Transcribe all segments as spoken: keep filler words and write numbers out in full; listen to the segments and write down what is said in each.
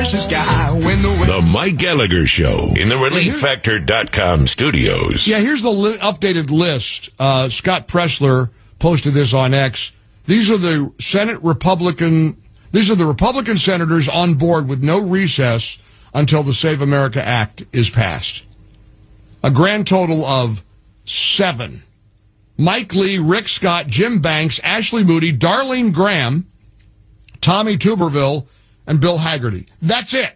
the sky when the wind... The Mike Gallagher Show in the relief factor dot com studios. Yeah, here's the li- updated list. Uh, Scott Pressler posted this on X. These are the Senate Republican, these are the Republican senators on board with no recess until the Save America Act is passed. A grand total of seven. Mike Lee, Rick Scott, Jim Banks, Ashley Moody, Darlene Graham, Tommy Tuberville, and Bill Hagerty. That's it.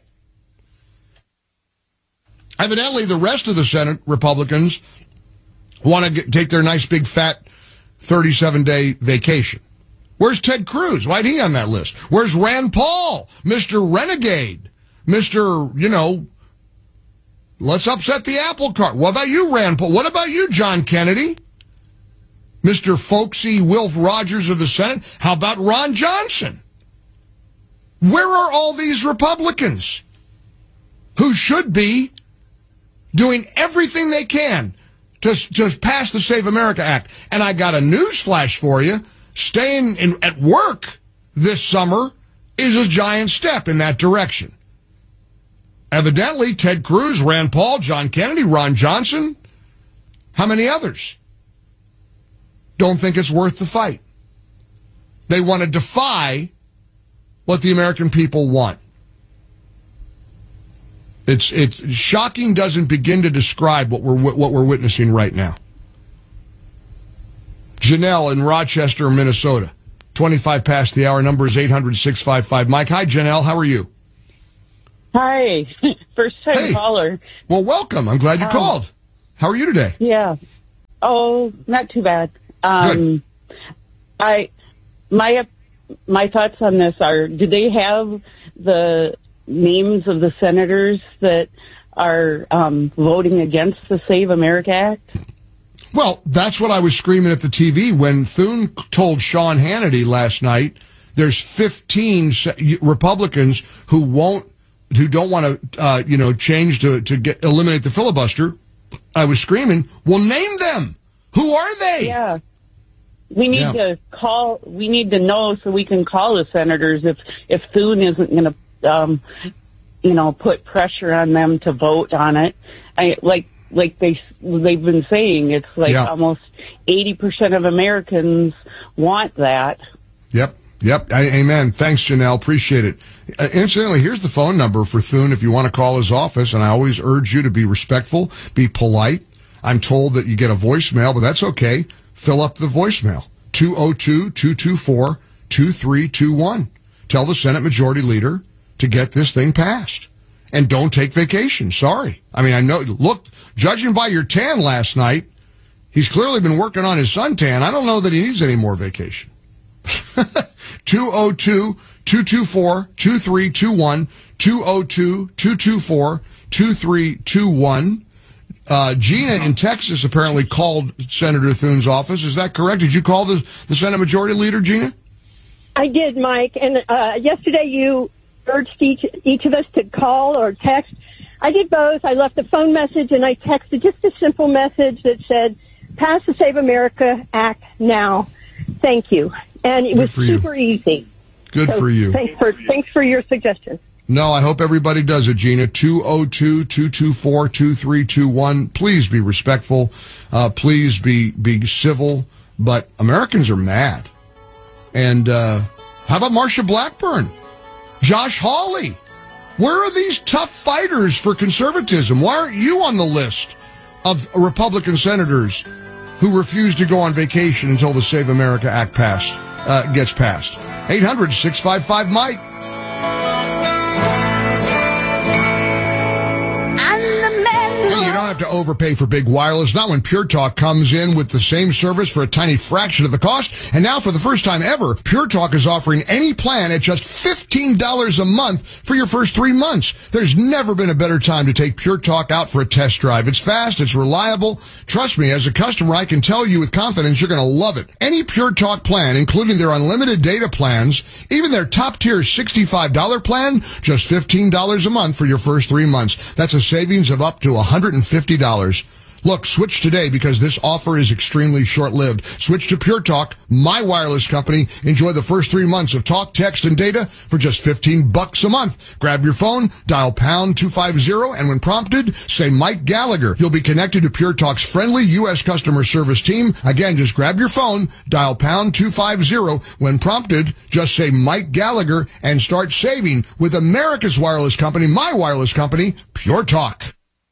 Evidently, the rest of the Senate Republicans want to get, take their nice big fat thirty-seven day vacation. Where's Ted Cruz? Why'd he on that list? Where's Rand Paul? Mister Renegade? Mister, you know, let's upset the apple cart. What about you, Rand Paul? What about you, John Kennedy? Mister Folksy Wilf Rogers of the Senate? How about Ron Johnson? Where are all these Republicans who should be doing everything they can to, to pass the Save America Act? And I got a news flash for you. Staying in, at work this summer is a giant step in that direction. Evidently, Ted Cruz, Rand Paul, John Kennedy, Ron Johnson, how many others don't think it's worth the fight? They want to defy what the American people want. It's it's shocking. Doesn't begin to describe what we're what we're witnessing right now. Janelle in Rochester, Minnesota, twenty-five past the hour. Number is eight hundred, six five five, Mike. Hi, Janelle. How are you? Hi. First time hey. caller. Well, welcome. I'm glad you um, called. How are you today? Yeah. Oh, not too bad. Um, Good. I my my thoughts on this are: do they have the names of the senators that are um, voting against the Save America Act? Well, that's what I was screaming at the T V when Thune told Sean Hannity last night. There's fifteen Republicans who won't, who don't want to, uh, you know, change to to get eliminate the filibuster. I was screaming, well, name them. Who are they? Yeah. We need Yeah. to call, we need to know so we can call the senators if, if Thune isn't going to, um, you know, put pressure on them to vote on it. I, like, like they, they've been saying, it's like Yeah. almost eighty percent of Americans want that. Yep. Yep. I, amen. Thanks, Janelle. Appreciate it. Uh, incidentally, here's the phone number for Thune if you want to call his office. And I always urge you to be respectful, be polite. I'm told that you get a voicemail, but that's okay. Fill up the voicemail. two oh two, two two four, two three two one. Tell the Senate Majority Leader to get this thing passed. And don't take vacation. Sorry. I mean, I know, look, judging by your tan last night, he's clearly been working on his suntan. I don't know that he needs any more vacation. two oh two, two two four, two three two one, two oh two, two two four, two three two one. Uh, Gina in Texas apparently called Senator Thune's office. Is that correct? Did you call the, the Senate Majority Leader, Gina? I did, Mike. And uh, yesterday you urged each, each of us to call or text. I did both. I left a phone message and I texted just a simple message that said, pass the Save America Act now. Thank you. And it Good was for you. super easy. Good So for you. Thanks for, thanks for your suggestion. No, I hope everybody does it, Gina. two oh two, two two four, two three two one. Please be respectful. Uh, please be, be civil. But Americans are mad. And uh, how about Marsha Blackburn? Josh Hawley? Where are these tough fighters for conservatism? Why aren't you on the list of Republican senators who refuse to go on vacation until the Save America Act passed, uh, gets passed? eight hundred, six five five, Mike. You don't have to overpay for big wireless, not when Pure Talk comes in with the same service for a tiny fraction of the cost. And now for the first time ever, Pure Talk is offering any plan at just fifteen dollars a month for your first three months. There's never been a better time to take Pure Talk out for a test drive. It's fast, it's reliable. Trust me, as a customer, I can tell you with confidence you're going to love it. Any Pure Talk plan, including their unlimited data plans, even their top-tier sixty-five dollars plan, just fifteen dollars a month for your first three months. That's a savings of up to one hundred fifty dollars. Look, switch today because this offer is extremely short-lived. Switch to Pure Talk, my wireless company. Enjoy the first three months of talk, text, and data for just fifteen bucks a month. Grab your phone, dial pound two fifty, and when prompted, say Mike Gallagher. You'll be connected to Pure Talk's friendly U S customer service team. Again, just grab your phone, dial pound two fifty. When prompted, just say Mike Gallagher and start saving with America's wireless company, my wireless company, Pure Talk.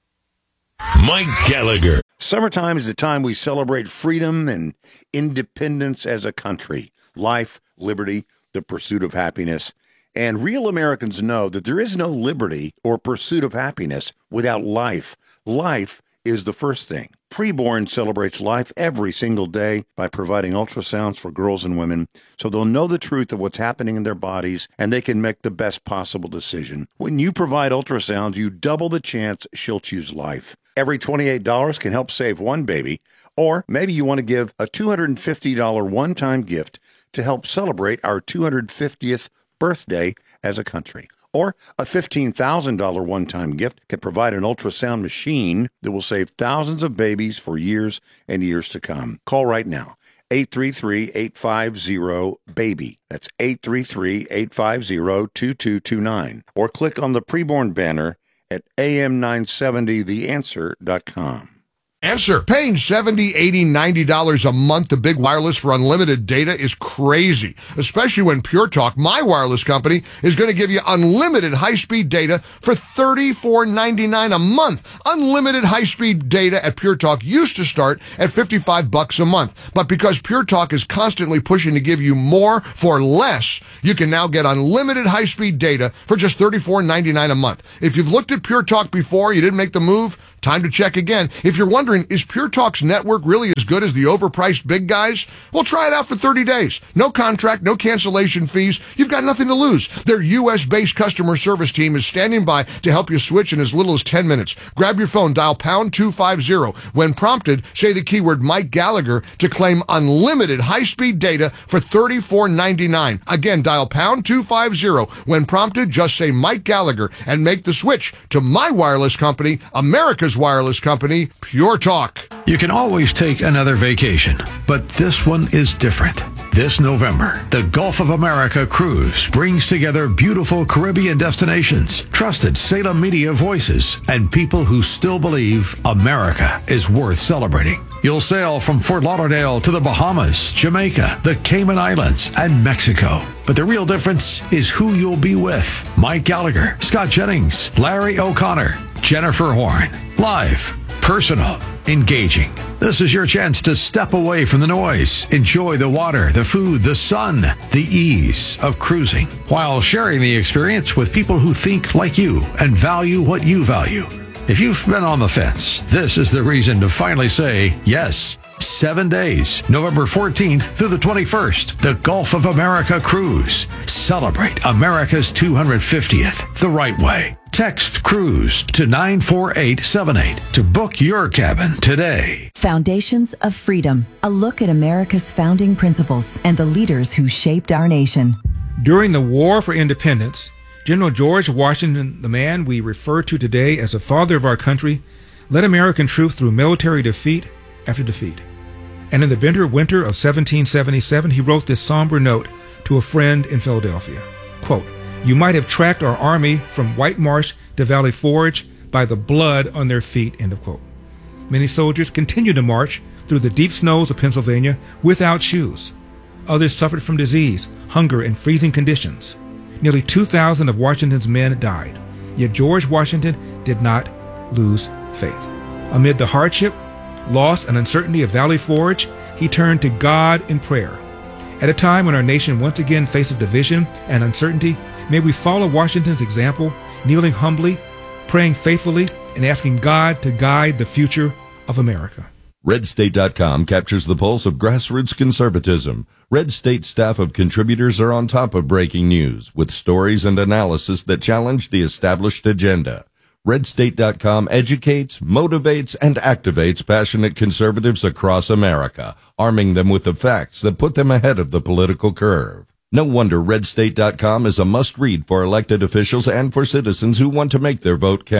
Mike Gallagher. Summertime is the time we celebrate freedom and independence as a country. Life, liberty, the pursuit of happiness. And real Americans know that there is no liberty or pursuit of happiness without life. Life is the first thing. Preborn celebrates life every single day by providing ultrasounds for girls and women so they'll know the truth of what's happening in their bodies and they can make the best possible decision. When you provide ultrasounds, you double the chance she'll choose life. Every twenty-eight dollars can help save one baby, or maybe you want to give a two hundred fifty dollars one-time gift to help celebrate our two hundred fiftieth birthday as a country. Or a fifteen thousand dollars one-time gift can provide an ultrasound machine that will save thousands of babies for years and years to come. Call right now, eight three three, eight five zero, BABY. That's eight three three, eight five zero, two two two nine. Or click on the preborn banner at A M nine seventy the answer dot com. Answer. Paying seventy dollars, eighty dollars, ninety dollars a month to Big Wireless for unlimited data is crazy, especially when Pure Talk, my wireless company, is going to give you unlimited high-speed data for thirty-four ninety-nine a month. Unlimited high-speed data at Pure Talk used to start at fifty-five bucks a month, but because Pure Talk is constantly pushing to give you more for less, you can now get unlimited high-speed data for just thirty-four ninety-nine a month. If you've looked at Pure Talk before, you didn't make the move, time to check again. If you're wondering, is Pure Talk's network really as good as the overpriced big guys? Well, try it out for thirty days. No contract, no cancellation fees. You've got nothing to lose. Their U S-based customer service team is standing by to help you switch in as little as ten minutes. Grab your phone, dial pound two fifty. When prompted, say the keyword Mike Gallagher to claim unlimited high-speed data for thirty-four ninety-nine. Again, dial pound two fifty. When prompted, just say Mike Gallagher and make the switch to my wireless company, America's wireless company, Pure Talk. You can always take another vacation, but this one is different. This November, the Gulf of America Cruise brings together beautiful Caribbean destinations, trusted Salem media voices, and people who still believe America is worth celebrating. You'll sail from Fort Lauderdale to the Bahamas, Jamaica, the Cayman Islands, and Mexico. But the real difference is who you'll be with. Mike Gallagher, Scott Jennings, Larry O'Connor, Jennifer Horn. Live, personal, engaging. This is your chance to step away from the noise, enjoy the water, the food, the sun, the ease of cruising, while sharing the experience with people who think like you and value what you value. If you've been on the fence, this is the reason to finally say yes. Seven days, November fourteenth through the twenty-first, the Gulf of America Cruise. Celebrate America's two hundred fiftieth the right way. Text CRUISE to nine four eight seven eight to book your cabin today. Foundations of Freedom, a look at America's founding principles and the leaders who shaped our nation. During the War for Independence, General George Washington, the man we refer to today as the father of our country, led American troops through military defeat after defeat. And in the bitter winter of seventeen seventy-seven, he wrote this somber note to a friend in Philadelphia. Quote, "You might have tracked our army from White Marsh to Valley Forge by the blood on their feet," end of quote. Many soldiers continued to march through the deep snows of Pennsylvania without shoes. Others suffered from disease, hunger, and freezing conditions. Nearly two thousand of Washington's men died. Yet George Washington did not lose faith. Amid the hardship, loss, and uncertainty of Valley Forge, he turned to God in prayer. At a time when our nation once again faces division and uncertainty, may we follow Washington's example, kneeling humbly, praying faithfully, and asking God to guide the future of America. Red State dot com captures the pulse of grassroots conservatism. Red State staff of contributors are on top of breaking news with stories and analysis that challenge the established agenda. Red State dot com educates, motivates, and activates passionate conservatives across America, arming them with the facts that put them ahead of the political curve. No wonder Red State dot com is a must-read for elected officials and for citizens who want to make their vote count.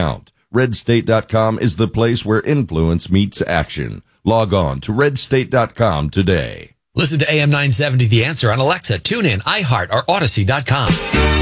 red state dot com is the place where influence meets action. Log on to red state dot com today. Listen to A M nine seventy The Answer on Alexa, TuneIn, iHeart, or Odyssey dot com.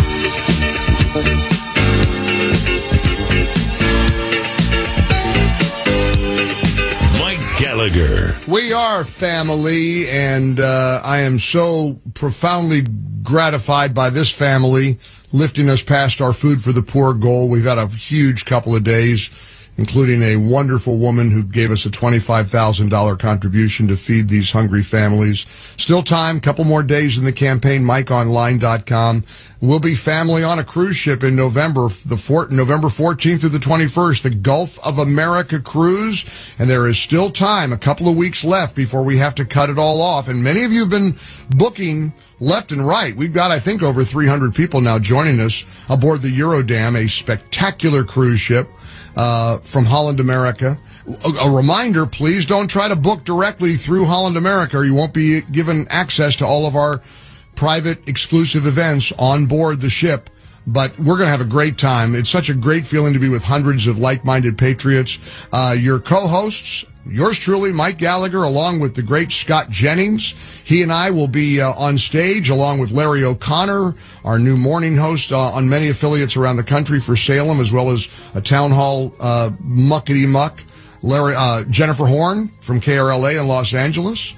Mike Gallagher. We are family, and uh, I am so profoundly gratified by this family lifting us past our Food for the Poor goal. We've had a huge couple of days, including a wonderful woman who gave us a twenty-five thousand dollars contribution to feed these hungry families. Still time, couple more days in the campaign, mike online dot com. We'll be family on a cruise ship in November, the four, November fourteenth through the twenty-first, the Gulf of America cruise. And there is still time, a couple of weeks left before we have to cut it all off. And many of you have been booking left and right. We've got, I think, over three hundred people now joining us aboard the Eurodam, a spectacular cruise ship uh from Holland America. A, a reminder, please don't try to book directly through Holland America, or you won't be given access to all of our private exclusive events on board the ship. But we're going to have a great time. It's such a great feeling to be with hundreds of like-minded patriots. Uh, your co-hosts, yours truly, Mike Gallagher, along with the great Scott Jennings. He and I will be uh, on stage, along with Larry O'Connor, our new morning host uh, on many affiliates around the country for Salem, as well as a town hall uh, muckety-muck. Larry, uh, Jennifer Horn from K R L A in Los Angeles.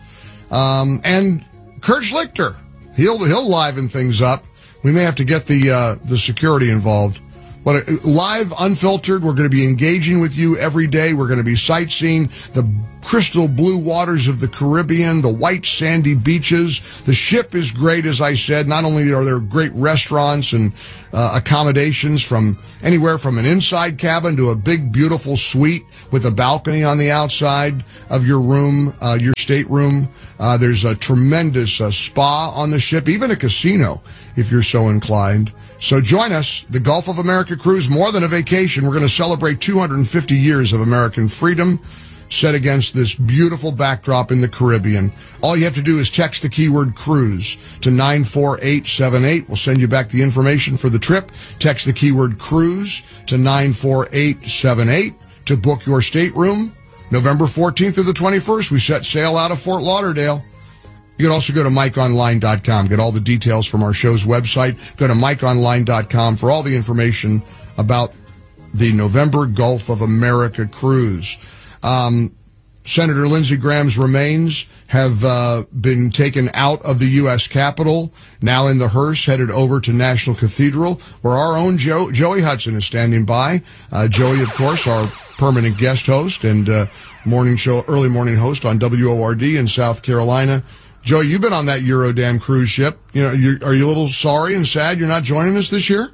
Um, and Kurt Schlichter. He'll, he'll liven things up. We may have to get the uh, the security involved. But uh, live, unfiltered, we're going to be engaging with you every day. We're going to be sightseeing the crystal blue waters of the Caribbean, the white sandy beaches. The ship is great, as I said. Not only are there great restaurants and uh, accommodations from anywhere from an inside cabin to a big, beautiful suite with a balcony on the outside of your room, uh, your stateroom. Uh, there's a tremendous uh, spa on the ship, even a casino, if you're so inclined. So join us, the Gulf of America cruise, more than a vacation. We're going to celebrate two hundred fifty years of American freedom set against this beautiful backdrop in the Caribbean. All you have to do is text the keyword cruise to nine four eight seven eight. We'll send you back the information for the trip. Text the keyword cruise to nine four eight seven eight to book your stateroom. November fourteenth through the twenty-first, we set sail out of Fort Lauderdale. You can also go to mike online dot com, get all the details from our show's website. Go to mike online dot com for all the information about the November Gulf of America cruise. Um, Senator Lindsey Graham's remains have uh, been taken out of the U S Capitol, now in the hearse, headed over to National Cathedral, where our own Joe, Joey Hudson is standing by. Uh, Joey, of course, our permanent guest host and uh, morning show, early morning host on W O R D in South Carolina. Joey, you've been on that Eurodam cruise ship. You know, you, are you a little sorry and sad you're not joining us this year?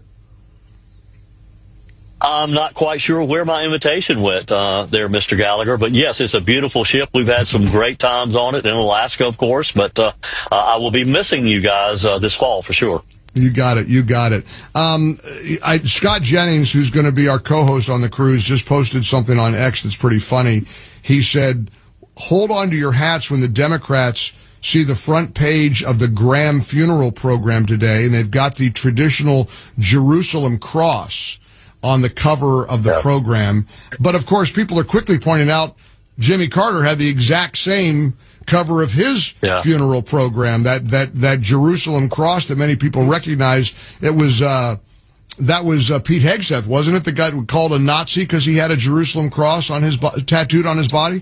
I'm not quite sure where my invitation went uh, there, Mister Gallagher. But, yes, it's a beautiful ship. We've had some great times on it in Alaska, of course. But uh, uh, I will be missing you guys uh, this fall for sure. You got it. You got it. Um, I, Scott Jennings, who's going to be our co-host on the cruise, just posted something on X that's pretty funny. He said, hold on to your hats when the Democrats see the front page of the Graham funeral program today, and they've got the traditional Jerusalem cross on the cover of the yeah. program. But, of course, people are quickly pointing out Jimmy Carter had the exact same cover of his yeah. funeral program, that, that, that Jerusalem cross that many people recognize. It was, uh, that was uh, Pete Hegseth, wasn't it? The guy called a Nazi because he had a Jerusalem cross on his, tattooed on his body?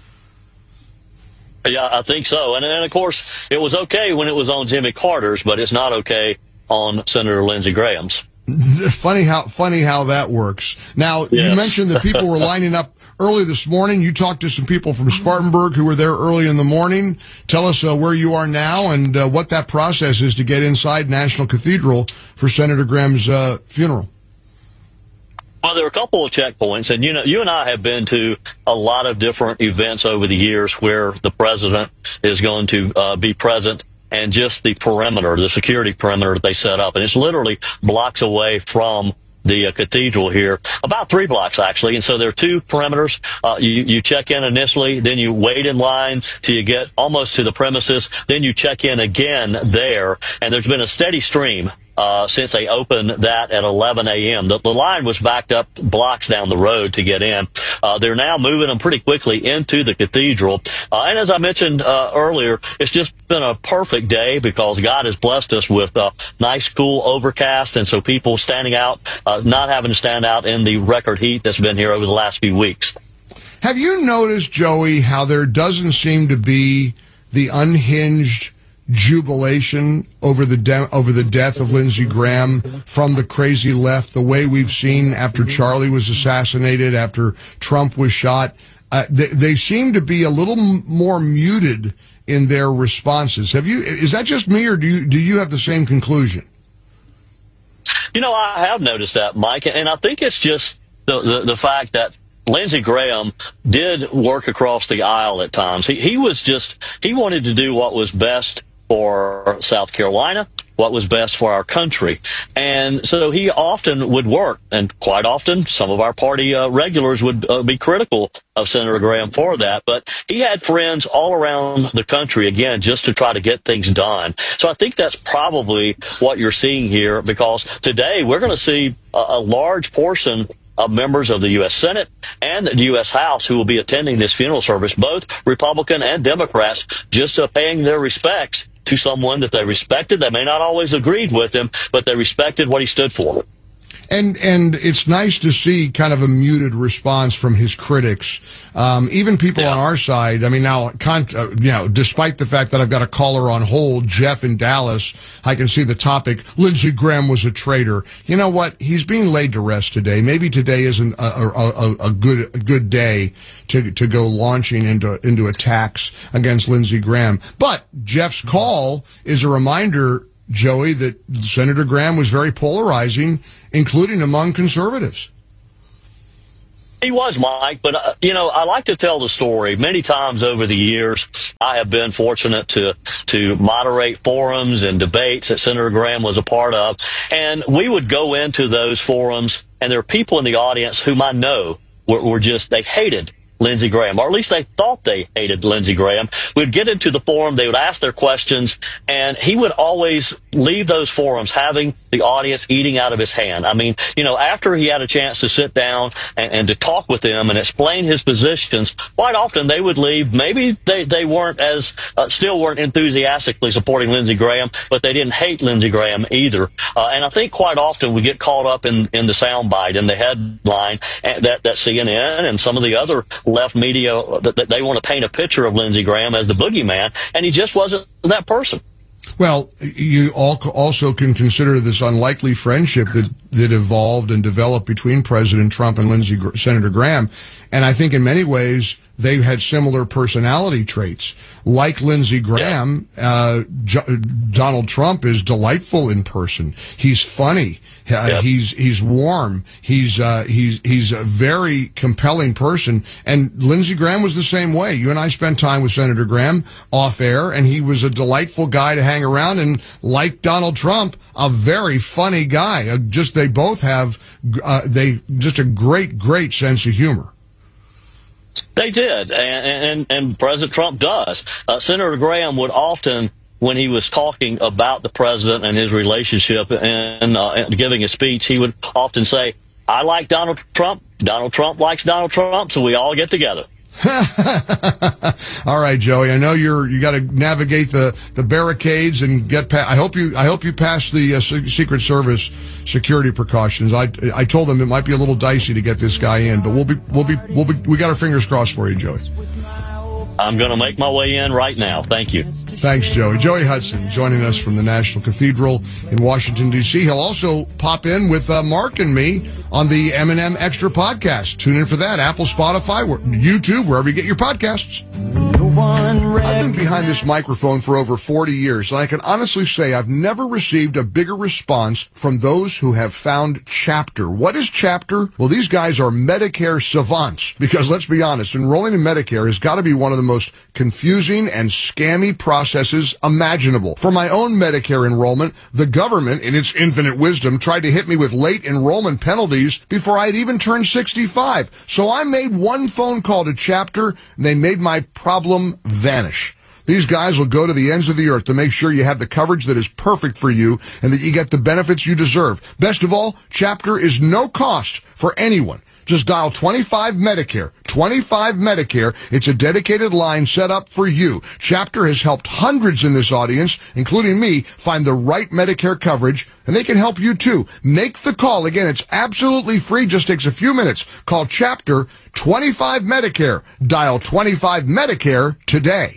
Yeah, I think so. And then, of course, it was okay when it was on Jimmy Carter's, but it's not okay on Senator Lindsey Graham's. Funny how funny how that works. Now, yes. You mentioned that people were lining up early this morning. You talked to some people from Spartanburg who were there early in the morning. Tell us uh, where you are now and uh, what that process is to get inside National Cathedral for Senator Graham's uh, funeral. Well, there are a couple of checkpoints, and you know, you and I have been to a lot of different events over the years where the president is going to uh, be present, and just the perimeter, the security perimeter that they set up, and it's literally blocks away from the uh, cathedral here, about three blocks actually. And so there are two perimeters. Uh, you, you check in initially, then you wait in line till you get almost to the premises, then you check in again there, and there's been a steady stream uh, since they opened that at eleven a.m. The, the line was backed up blocks down the road to get in. Uh, they're now moving them pretty quickly into the cathedral. Uh, and as I mentioned uh, earlier, it's just been a perfect day because God has blessed us with uh, nice, cool overcast, and so people standing out, uh, not having to stand out in the record heat that's been here over the last few weeks. Have you noticed, Joey, how there doesn't seem to be the unhinged jubilation over the de- over the death of Lindsey Graham from the crazy left, the way we've seen after Charlie was assassinated, after Trump was shot? Uh, they, they seem to be a little m- more muted in their responses. Have you? Is that just me, or do you do you have the same conclusion? You know, I have noticed that, Mike, and I think it's just the the, the fact that Lindsey Graham did work across the aisle at times. He he was just he wanted to do what was best for South Carolina, what was best for our country. And so he often would work, and quite often some of our party uh, regulars would uh, be critical of Senator Graham for that. But he had friends all around the country, again, just to try to get things done. So I think that's probably what you're seeing here, because today we're going to see a, a large portion of members of the U S Senate and the U S House who will be attending this funeral service, both Republican and Democrats, just uh, paying their respects to someone that they respected. They may not always agreed with him, but they respected what he stood for. And and it's nice to see kind of a muted response from his critics, um, even people yeah. on our side. I mean, now, con- uh, you know, despite the fact that I've got a caller on hold, Jeff in Dallas, I can see the topic, Lindsey Graham was a traitor. You know what? He's being laid to rest today. Maybe today isn't a, a, a, a good a good day to to go launching into into attacks against Lindsey Graham. But Jeff's call is a reminder, Joey, that Senator Graham was very polarizing, including among conservatives. He was, Mike, but, uh, you know, I like to tell the story. Many times over the years, I have been fortunate to to moderate forums and debates that Senator Graham was a part of. And we would go into those forums, and there are people in the audience whom I know were, were just, they hated Lindsey Graham, or at least they thought they hated Lindsey Graham. We'd get into the forum, they would ask their questions, and he would always leave those forums having the audience eating out of his hand. I mean, you know, after he had a chance to sit down and, and to talk with them and explain his positions, quite often they would leave. Maybe they, they weren't as, uh, still weren't enthusiastically supporting Lindsey Graham, but they didn't hate Lindsey Graham either. Uh, and I think quite often we get caught up in, in the soundbite and the headline that, that C N N and some of the other left media, that, that they want to paint a picture of Lindsey Graham as the boogeyman, and he just wasn't that person. Well, you also can consider this unlikely friendship that, that evolved and developed between President Trump and Lindsey, Senator Graham. And I think in many ways they had similar personality traits. Like Lindsey Graham, uh, J- Donald Trump is delightful in person. He's funny. Uh, yep. He's he's warm. He's uh, he's he's a very compelling person. And Lindsey Graham was the same way. You and I spent time with Senator Graham off air, and he was a delightful guy to hang around. And like Donald Trump, a very funny guy. Uh, just they both have uh, they just a great great sense of humor. They did, and, and, and President Trump does. Uh, Senator Graham would often, when he was talking about the president and his relationship and, uh, and giving a speech, he would often say, I like Donald Trump, Donald Trump likes Donald Trump, so we all get together. All right, Joey. I know you're you got to navigate the, the barricades and get past. I hope you I hope you pass the uh, Secret Service security precautions. I I told them it might be a little dicey to get this guy in, but we'll be we'll be we'll be we got our fingers crossed for you, Joey. I'm going to make my way in right now. Thank you. Thanks, Joey. Joey Hudson joining us from the National Cathedral in Washington, D C He'll also pop in with uh, Mark and me on the M and M Extra podcast. Tune in for that. Apple, Spotify, YouTube, wherever you get your podcasts. I've been behind this microphone for over forty years, and I can honestly say I've never received a bigger response from those who have found Chapter. What is Chapter? Well, these guys are Medicare savants, because let's be honest, enrolling in Medicare has got to be one of the most confusing and scammy processes imaginable. For my own Medicare enrollment, the government, in its infinite wisdom, tried to hit me with late enrollment penalties before I'd even turned sixty-five. So I made one phone call to Chapter, and they made my problem vanish. These guys will go to the ends of the earth to make sure you have the coverage that is perfect for you and that you get the benefits you deserve. Best of all, Chapter is no cost for anyone. Just dial twenty-five Medicare. twenty-five Medicare. It's a dedicated line set up for you. Chapter has helped hundreds in this audience, including me, find the right Medicare coverage, and they can help you too. Make the call. Again, it's absolutely free. Just takes a few minutes. Call Chapter twenty-five Medicare. Dial twenty-five Medicare today.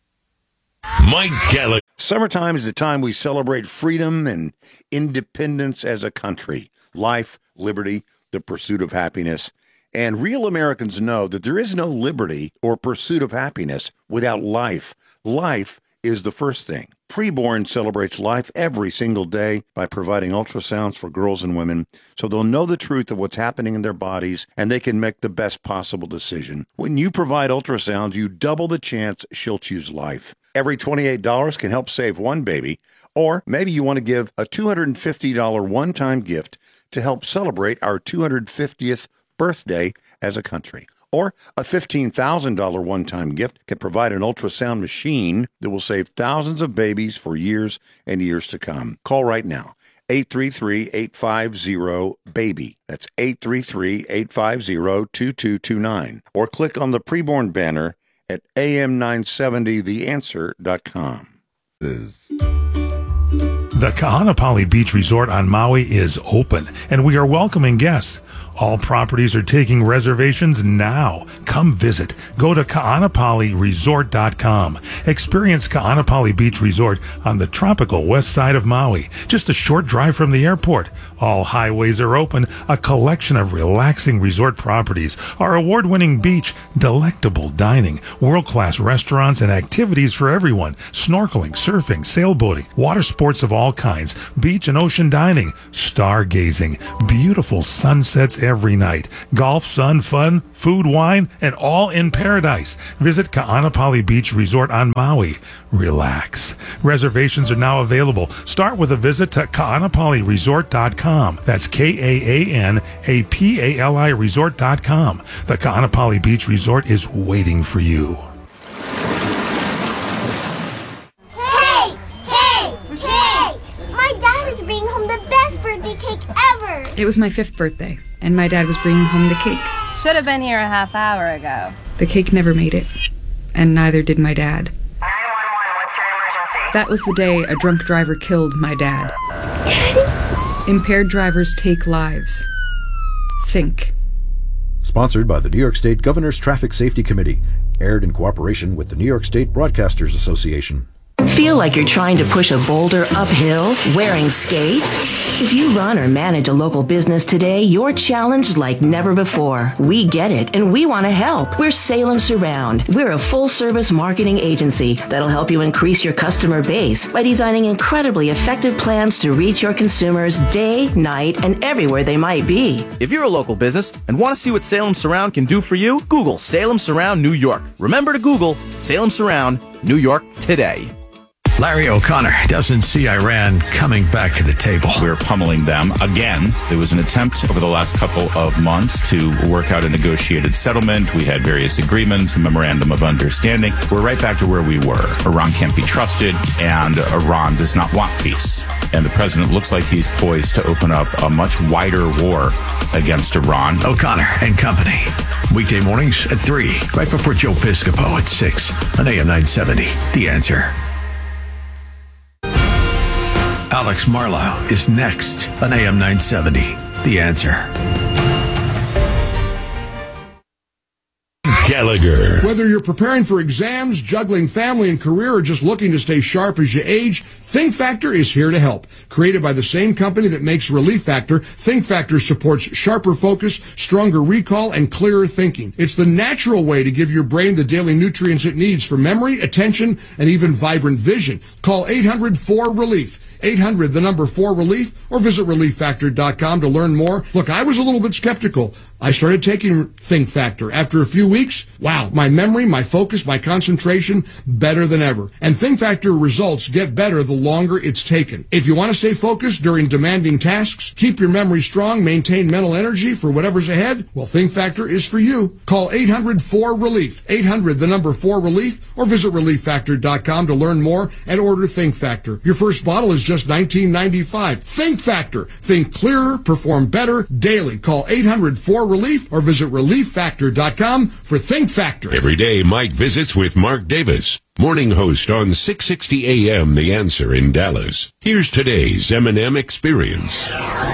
Mike Gallagher. Summertime is the time we celebrate freedom and independence as a country. Life, liberty, the pursuit of happiness. And real Americans know that there is no liberty or pursuit of happiness without life. Life is the first thing. Preborn celebrates life every single day by providing ultrasounds for girls and women so they'll know the truth of what's happening in their bodies and they can make the best possible decision. When you provide ultrasounds, you double the chance she'll choose life. Every twenty-eight dollars can help save one baby, or maybe you want to give a two hundred fifty dollars one-time gift to help celebrate our two hundred fiftieth birthday as a country. Or a fifteen thousand dollars one-time gift can provide an ultrasound machine that will save thousands of babies for years and years to come. Call right now, eight three three, eight five zero, BABY. That's eight three three, eight five zero, two two two nine. Or click on the preborn banner at A M nine seventy the answer dot com. The Kahanapali Beach Resort on Maui is open, and we are welcoming guests. All properties are taking reservations now. Come visit. Go to Kaanapali Resort dot com. Experience Kaanapali Beach Resort on the tropical west side of Maui, just a short drive from the airport. All highways are open, a collection of relaxing resort properties, our award-winning beach, delectable dining, world-class restaurants, and activities for everyone. Snorkeling, surfing, sailboating, water sports of all kinds, beach and ocean dining, stargazing, beautiful sunsets every night, golf, sun, fun, food, wine, and all in paradise. Visit Kaanapali Beach Resort on Maui. Relax. Reservations are now available. Start with a visit to Kaanapali Resort dot com. That's K A A N A P A L I Resort dot com. The Kaanapali Beach Resort is waiting for you. Hey! Hey! Hey! My dad is bringing home the best birthday cake ever! It was my fifth birthday, and my dad was bringing home the cake. Should have been here a half hour ago. The cake never made it, and neither did my dad. That was the day a drunk driver killed my dad. Daddy? Impaired drivers take lives. Think. Sponsored by the New York State Governor's Traffic Safety Committee. Aired in cooperation with the New York State Broadcasters Association. Feel like you're trying to push a boulder uphill wearing skates? If you run or manage a local business today, you're challenged like never before. We get it, and we want to help. We're Salem Surround. We're a full-service marketing agency that'll help you increase your customer base by designing incredibly effective plans to reach your consumers day, night, and everywhere they might be. If you're a local business and want to see what Salem Surround can do for you, Google Salem Surround New York. Remember to Google Salem Surround New York today. Larry O'Connor doesn't see Iran coming back to the table. We're pummeling them again. There was an attempt over the last couple of months to work out a negotiated settlement. We had various agreements, a memorandum of understanding. We're right back to where we were. Iran can't be trusted, and Iran does not want peace. And the president looks like he's poised to open up a much wider war against Iran. O'Connor and Company. Weekday mornings at three, right before Joe Piscopo at six on A M nine seventy. The Answer. Alex Marlowe is next on A M nine seventy. The Answer. Gallagher. Whether you're preparing for exams, juggling family and career, or just looking to stay sharp as you age, Think Factor is here to help. Created by the same company that makes Relief Factor, Think Factor supports sharper focus, stronger recall, and clearer thinking. It's the natural way to give your brain the daily nutrients it needs for memory, attention, and even vibrant vision. Call eight hundred four relief. eight hundred, the number four relief, or visit relief factor dot com to learn more. Look, I was a little bit skeptical. I started taking Think Factor. After a few weeks, wow, my memory, my focus, my concentration, better than ever. And Think Factor results get better the longer it's taken. If you want to stay focused during demanding tasks, keep your memory strong, maintain mental energy for whatever's ahead, well, Think Factor is for you. Call eight hundred four relief, eight hundred, the number four relief, or visit relief factor dot com to learn more and order Think Factor. Your first bottle is just nineteen ninety-five. Think Factor. Think clearer, perform better daily. Call eight hundred four relief or visit relief factor dot com for Think Factor. Every day, Mike visits with Mark Davis, morning host on six sixty A M The Answer in Dallas. Here's today's M and M Experience.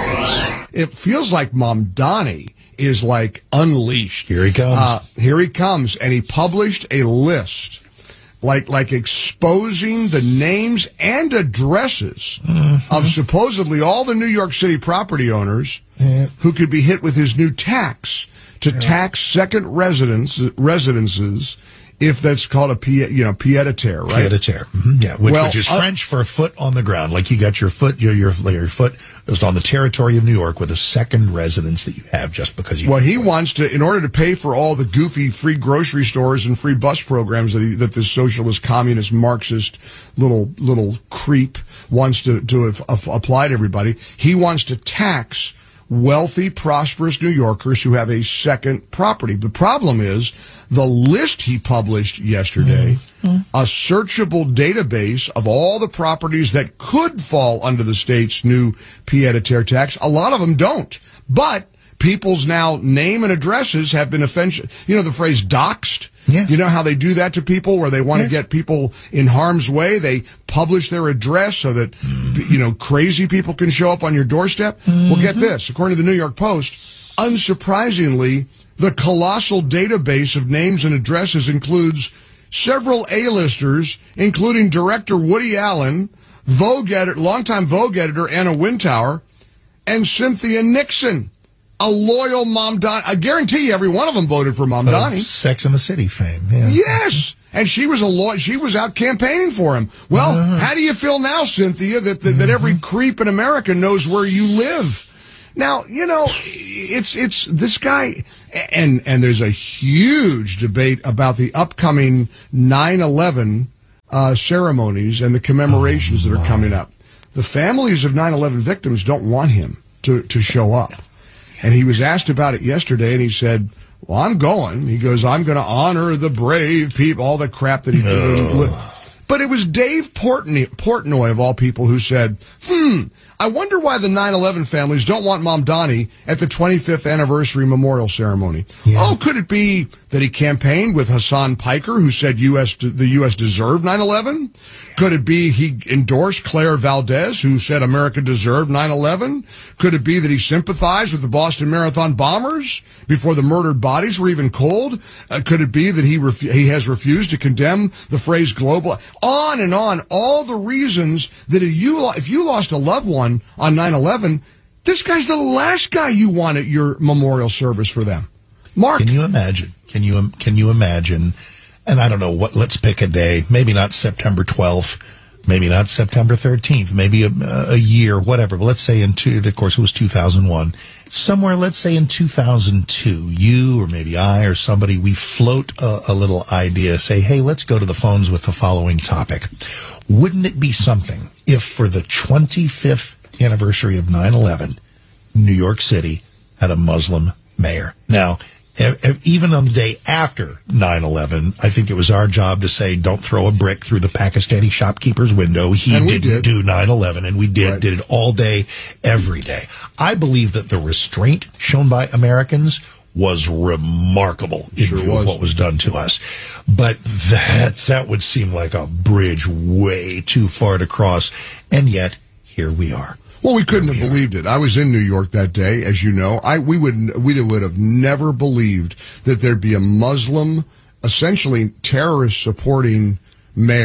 It feels like Mom Donnie is like unleashed. Here he comes. Uh, here he comes, and he published a list, like like exposing the names and addresses mm-hmm. of supposedly all the New York City property owners yeah. who could be hit with his new tax to yeah. tax second residence residences. If that's called a pied, you know, pied-à-terre, right? Pied-à-terre, mm-hmm. yeah, which, well, which is uh, French for a foot on the ground. Like you got your foot, your your your foot is on the territory of New York with a second residence that you have just because you. Well, he wants to, in order to pay for all the goofy free grocery stores and free bus programs that he, that this socialist, communist, Marxist little little creep wants to to have, have apply to everybody. He wants to tax wealthy, prosperous New Yorkers who have a second property. The problem is the list he published yesterday, mm-hmm. a searchable database of all the properties that could fall under the state's new pied-à-terre tax. A lot of them don't. But people's now name and addresses have been offensive. You know the phrase doxed? Yeah. You know how they do that to people where they want yes. to get people in harm's way? They publish their address so that, mm-hmm. you know, crazy people can show up on your doorstep. Mm-hmm. Well, get this. According to the New York Post, unsurprisingly, the colossal database of names and addresses includes several A-listers, including director Woody Allen, Vogue editor, longtime Vogue editor Anna Wintour, and Cynthia Nixon. A loyal Mom Donnie. I guarantee you every one of them voted for Mom uh, Donnie. Sex and the City fame. Yeah. Yes. And she was a law- she was out campaigning for him. Well, uh-huh. how do you feel now, Cynthia, that, that, mm-hmm. that every creep in America knows where you live? Now, you know, it's, it's this guy, and, and there's a huge debate about the upcoming nine eleven, uh, ceremonies and the commemorations oh, that are coming up. The families of nine eleven victims don't want him to, to show up. And he was asked about it yesterday, and he said, well, I'm going. He goes, I'm going to honor the brave people, all the crap that he did. Oh. But it was Dave Portnoy, Portnoy, of all people, who said, hmm, I wonder why the nine eleven families don't want Mom Donnie at the twenty-fifth anniversary memorial ceremony. Yeah. Oh, could it be that he campaigned with Hassan Piker, who said U S the U S deserved nine eleven? Could it be he endorsed Claire Valdez, who said America deserved nine eleven? Could it be that he sympathized with the Boston Marathon bombers before the murdered bodies were even cold? Uh, could it be that he refu- he has refused to condemn the phrase global? On and on. All the reasons that if you, if you lost a loved one on nine eleven, this guy's the last guy you want at your memorial service for them. Mark. Can you imagine? Can you, can you imagine? And I don't know what, let's pick a day, maybe not September twelfth, maybe not September thirteenth, maybe a, a year, whatever. But let's say in two, of course it was two thousand one. Somewhere, let's say in two thousand two, you or maybe I or somebody, we float a, a little idea, say, hey, let's go to the phones with the following topic. Wouldn't it be something if for the twenty-fifth anniversary of nine eleven, New York City had a Muslim mayor? Now, even on the day after nine eleven, I think it was our job to say, don't throw a brick through the Pakistani shopkeeper's window. He didn't did. do nine eleven, and we did, right. did it all day, every day. I believe that the restraint shown by Americans was remarkable in sure view was. of what was done to us. But that, that would seem like a bridge way too far to cross. And yet, here we are. Well, we couldn't have believed it. I was in New York that day, as you know. I we would we would have never believed that there'd be a Muslim, essentially terrorist supporting mayor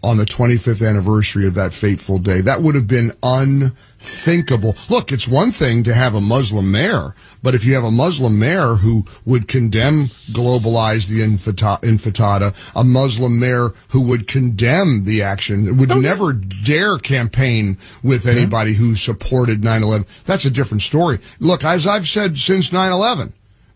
on the twenty-fifth anniversary of that fateful day. That would have been unthinkable. Look, it's one thing to have a Muslim mayor, but if you have a Muslim mayor who would condemn globalize the intifada, a Muslim mayor who would condemn the action, would okay. never dare campaign with anybody yeah. who supported nine eleven, that's a different story. Look, as I've said since nine eleven,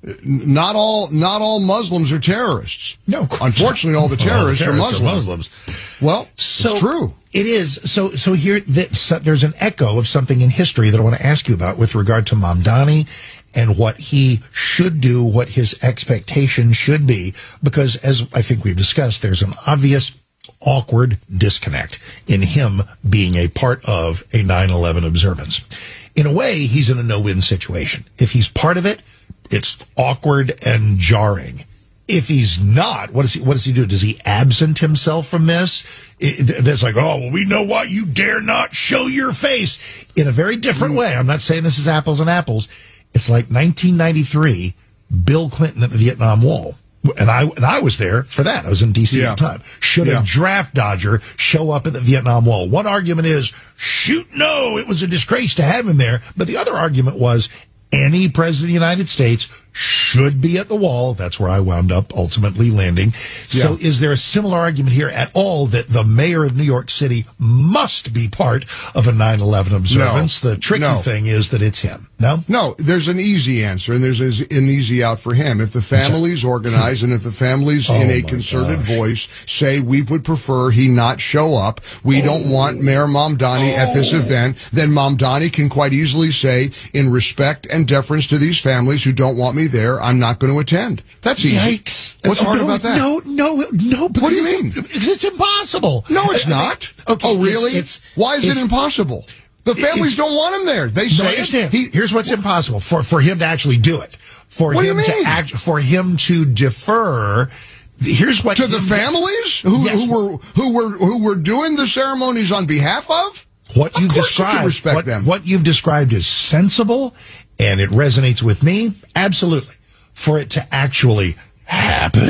Not all, not all Muslims are terrorists. No, unfortunately, all the terrorists, all the terrorists are, Muslims. are Muslims. Well, so it's true. It is. So, so here, so there's an echo of something in history that I want to ask you about with regard to Mamdani and what he should do, what his expectation should be, because as I think we've discussed, there's an obvious awkward disconnect in him being a part of a nine eleven observance. In a way, he's in a no-win situation. If he's part of it, it's awkward and jarring. If he's not, what does he, what does he do? Does he absent himself from this? It, it's like, oh, well, we know why you dare not show your face in a very different way. I'm not saying this is apples and apples. It's like nineteen ninety-three, Bill Clinton at the Vietnam Wall. And I, and I was there for that. I was in D C yeah. at the time. Should yeah. a draft dodger show up at the Vietnam Wall? One argument is, shoot, no, it was a disgrace to have him there. But the other argument was, any president of the United States should be at the wall. That's where I wound up ultimately landing. Yeah. So is there a similar argument here at all that the mayor of New York City must be part of a nine eleven observance? No. The tricky no. thing is that it's him. No? No, there's an easy answer, and there's an easy out for him. If the family's organized and if the family's oh in a concerted gosh. voice say we would prefer he not show up, we oh. don't want Mayor Mamdani oh. at this event, then Mamdani can quite easily say, in respect and deference to these families who don't want me there, I'm not going to attend. That's easy. Yikes. What's no, hard about that? No, no, no. What do you mean? Because it's impossible. No, it's I, not. I mean, okay, oh, really? It's, it's, Why is it's, it impossible? The families don't want him there. They say no, I understand. He, Here's what's impossible for for him to actually do it. For what him do you mean? to act. For him to defer. Here's what to the families who, yes. who were who were who were doing the ceremonies on behalf of. What you of course described. You can respect what, them. What you've described is sensible, and it resonates with me absolutely. For it to actually happen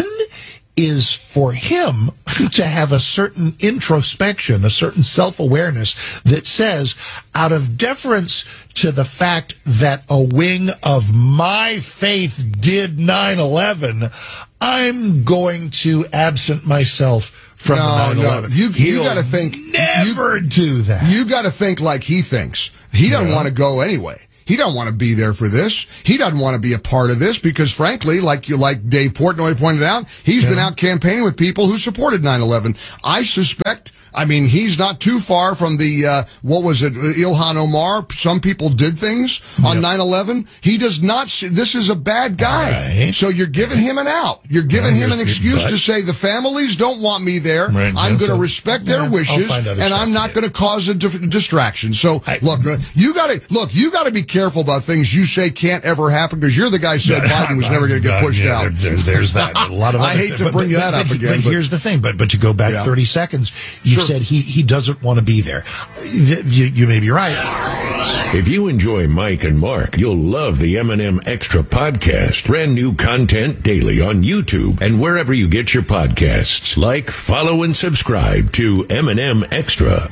is for him to have a certain introspection, a certain self-awareness that says, out of deference to the fact that a wing of my faith did nine eleven, I'm going to absent myself from no, the nine eleven. No, you, you got to think. Never you, do that. You got to think like he thinks. He doesn't yeah. want to go anyway. He doesn't want to be there for this. He doesn't want to be a part of this because, frankly, like you, like Dave Portnoy pointed out, he's yeah. been out campaigning with people who supported nine eleven. I suspect, I mean, he's not too far from the, uh, what was it, Ilhan Omar. Some people did things on yep. nine eleven. He does not, this is a bad guy. Right. So you're giving him an out. You're giving him an excuse to say the families don't want me there. Right. I'm going to so, respect their yeah, wishes, and I'm not going to cause a di- distraction. So, I, look, you got to, look, you got to be careful about things you say can't ever happen because you're the guy who said Biden was never going to get pushed yeah, out. There, there's that. A lot of I hate to but, bring but, that but, up but, again. But, but here's the thing. But but to go back yeah. thirty seconds, you sure. said he, he doesn't want to be there. You, you may be right. If you enjoy Mike and Mark, you'll love the M and M Extra podcast. Brand new content daily on YouTube and wherever you get your podcasts. Like, follow, and subscribe to M and M Extra.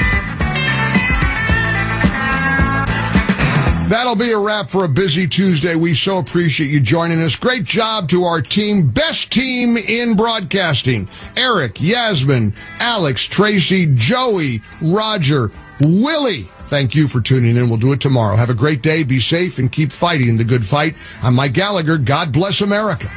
That'll be a wrap for a busy Tuesday. We so appreciate you joining us. Great job to our team. Best team in broadcasting. Eric, Yasmin, Alex, Tracy, Joey, Roger, Willie. Thank you for tuning in. We'll do it tomorrow. Have a great day. Be safe and keep fighting the good fight. I'm Mike Gallagher. God bless America.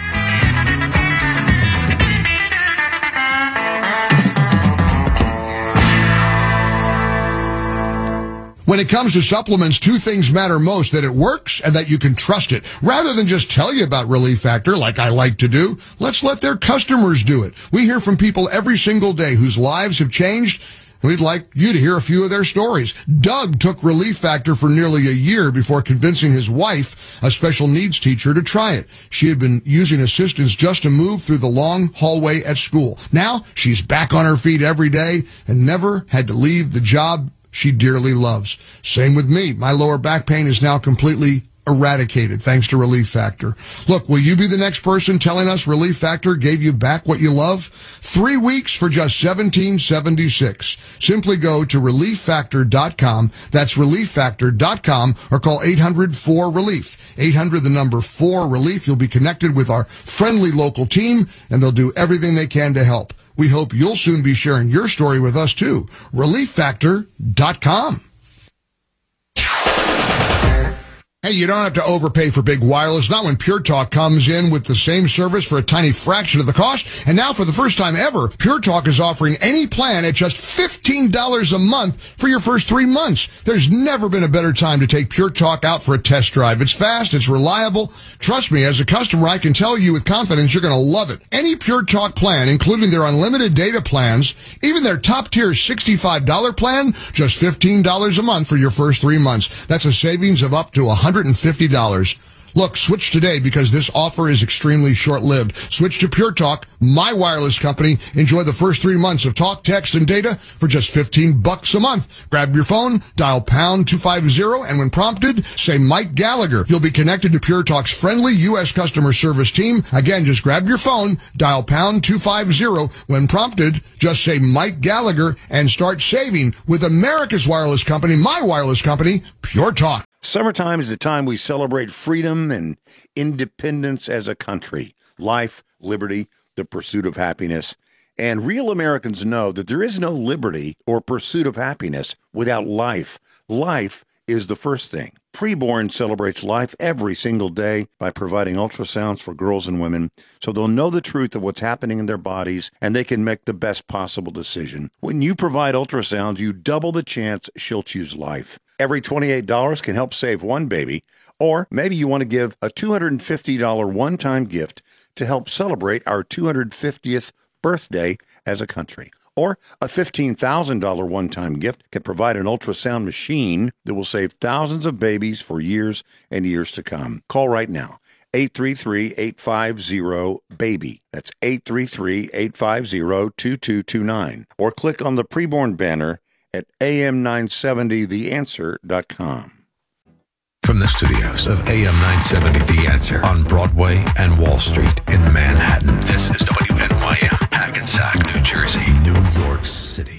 When it comes to supplements, two things matter most, that it works and that you can trust it. Rather than just tell you about Relief Factor like I like to do, let's let their customers do it. We hear from people every single day whose lives have changed. We'd like you to hear a few of their stories. Doug took Relief Factor for nearly a year before convincing his wife, a special needs teacher, to try it. She had been using assistance just to move through the long hallway at school. Now she's back on her feet every day and never had to leave the job she dearly loves. Same with me. My lower back pain is now completely eradicated thanks to Relief Factor. Look, will you be the next person telling us Relief Factor gave you back what you love? Three weeks for just seventeen seventy-six. Simply go to relief factor dot com. That's relief factor dot com, or call eight hundred four relief. eight hundred, the number four relief. You'll be connected with our friendly local team, and they'll do everything they can to help. We hope you'll soon be sharing your story with us too. relief factor dot com. Hey, you don't have to overpay for big wireless, not when Pure Talk comes in with the same service for a tiny fraction of the cost. And now, for the first time ever, Pure Talk is offering any plan at just fifteen dollars a month for your first three months. There's never been a better time to take Pure Talk out for a test drive. It's fast, it's reliable. Trust me, as a customer, I can tell you with confidence you're going to love it. Any Pure Talk plan, including their unlimited data plans, even their top-tier sixty-five dollars plan, just fifteen dollars a month for your first three months. That's a savings of up to one hundred fifty dollars. Look, switch today because this offer is extremely short-lived. Switch to Pure Talk, my wireless company. Enjoy the first three months of talk, text, and data for just fifteen bucks a month. Grab your phone, dial pound two fifty, and when prompted, say Mike Gallagher. You'll be connected to Pure Talk's friendly U S customer service team. Again, just grab your phone, dial pound two fifty. When prompted, just say Mike Gallagher and start saving with America's wireless company, my wireless company, Pure Talk. Summertime is the time we celebrate freedom and independence as a country, life, liberty, the pursuit of happiness. And real Americans know that there is no liberty or pursuit of happiness without life. Life is the first thing. Preborn celebrates life every single day by providing ultrasounds for girls and women so they'll know the truth of what's happening in their bodies and they can make the best possible decision. When you provide ultrasounds, you double the chance she'll choose life. Every twenty-eight dollars can help save one baby, or maybe you want to give a two hundred fifty dollars one-time gift to help celebrate our two hundred fiftieth birthday as a country. Or a fifteen thousand dollars one-time gift can provide an ultrasound machine that will save thousands of babies for years and years to come. Call right now, eight three three, eight five zero, BABY. That's eight three three, eight five zero, two two two nine. Or click on the preborn banner at A M nine seventy the answer dot com. From the studios of A M nine seventy The Answer on Broadway and Wall Street in Manhattan, this is W N Y M, Hackensack, New Jersey, New York City.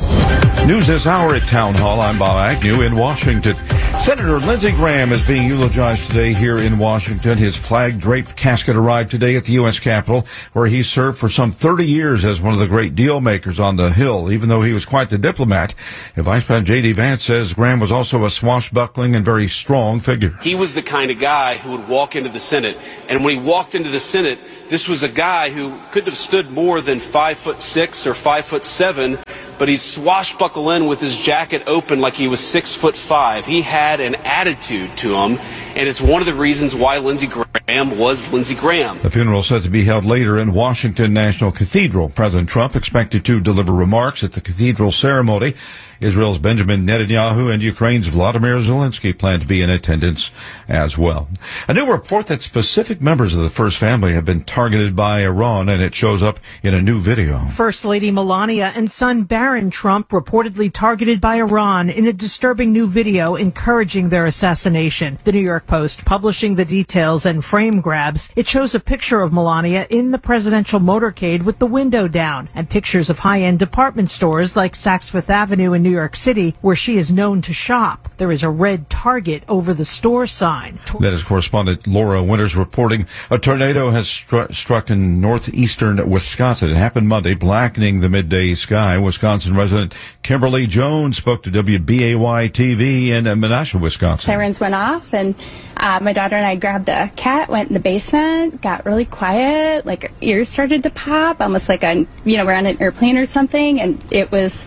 News this hour at Town Hall. I'm Bob Agnew in Washington. Senator Lindsey Graham is being eulogized today here in Washington. His flag-draped casket arrived today at the U S Capitol, where he served for some thirty years as one of the great deal makers on the Hill, even though he was quite the diplomat. And Vice President J D. Vance says Graham was also a swashbuckling and very strong figure. He was the kind of guy who would walk into the Senate, and when he walked into the Senate, this was a guy who couldn't have stood more than five foot six or five foot seven, but he'd swashbuckle in with his jacket open like he was six foot five. He had an attitude to him, and it's one of the reasons why Lindsey Graham was Lindsey Graham. The funeral is set to be held later in Washington National Cathedral. President Trump expected to deliver remarks at the cathedral ceremony. Israel's Benjamin Netanyahu and Ukraine's Vladimir Zelensky plan to be in attendance as well. A new report that specific members of the First Family have been targeted by Iran, and it shows up in a new video. First Lady Melania and son Barron Trump reportedly targeted by Iran in a disturbing new video encouraging their assassination. The New York Post publishing the details and frame grabs. It shows a picture of Melania in the presidential motorcade with the window down, and pictures of high-end department stores like Saks Fifth Avenue in New York City, where she is known to shop. There is a red target over the store sign. That is correspondent Laura Winters reporting. A tornado has stru- struck in northeastern Wisconsin. It happened Monday, blackening the midday sky. Wisconsin resident Kimberly Jones spoke to W B A Y T V in Menasha, Wisconsin. Sirens went off, and uh, my daughter and I grabbed a cat, went in the basement, got really quiet, like our ears started to pop, almost like on, you know, we're on an airplane or something, and it was...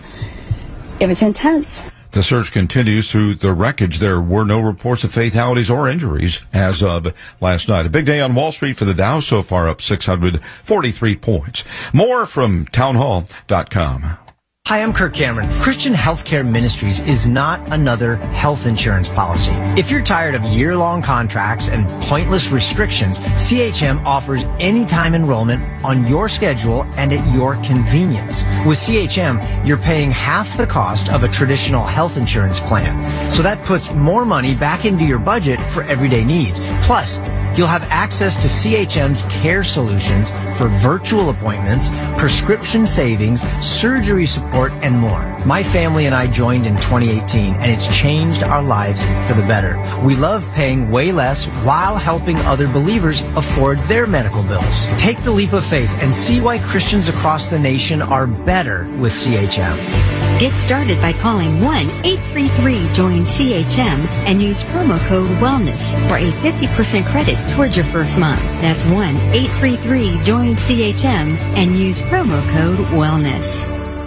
It was intense. The search continues through the wreckage. There were no reports of fatalities or injuries as of last night. A big day on Wall Street for the Dow, so far up six hundred forty-three points. More from town hall dot com. Hi, I'm Kirk Cameron. Christian Healthcare Ministries is not another health insurance policy. If you're tired of year-long contracts and pointless restrictions, C H M offers anytime enrollment on your schedule and at your convenience. With C H M, you're paying half the cost of a traditional health insurance plan. So that puts more money back into your budget for everyday needs. Plus, you'll have access to C H M's care solutions for virtual appointments, prescription savings, surgery support, and more. My family and I joined in twenty eighteen, and it's changed our lives for the better. We love paying way less while helping other believers afford their medical bills. Take the leap of faith and see why Christians across the nation are better with C H M. Get started by calling one eight three three join C H M and use promo code WELLNESS for a fifty percent credit towards your first month. That's one eight three three join C H M and use promo code WELLNESS.